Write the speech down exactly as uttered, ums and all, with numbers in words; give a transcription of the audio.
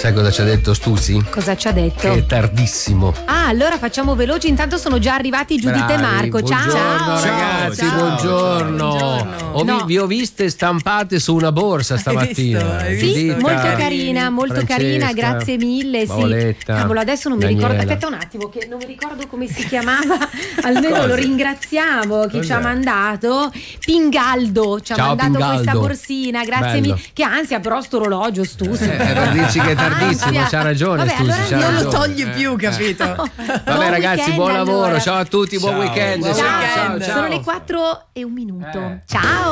Sai cosa ci ha detto Stusi? Cosa ci ha detto? Che è tardissimo. Ah, allora facciamo veloci. Intanto sono già arrivati Giuditta Bravi, e Marco. Ciao. Buongiorno ragazzi, Ciao. buongiorno. Buongiorno. Ho vi, No. vi ho viste stampate su una borsa stamattina. Sì, Vi dica, molto carina, molto Francesca, carina, grazie mille. Sì. Paoletta, Cavolo, adesso non mi Daniela. ricordo. Aspetta un attimo, che non mi ricordo come si chiamava. Almeno Cosa? lo ringraziamo chi Cos'è? ci ha mandato. Pingaldo ci ha Ciao, mandato Pingaldo. questa borsina, grazie Bello. mille. Che ansia, però sto orologio, Stusi. Eh, per dirci che è tardissimo, Ansia. c'ha ragione Vabbè, Stusi, allora c'ha non lo ragione. togli Eh, più, eh. capito? Vabbè Buon ragazzi, weekend, buon lavoro, allora. ciao a tutti, buon Ciao, weekend. buon Ciao, weekend. ciao, ciao. Sono le quattro e un minuto. Ciao.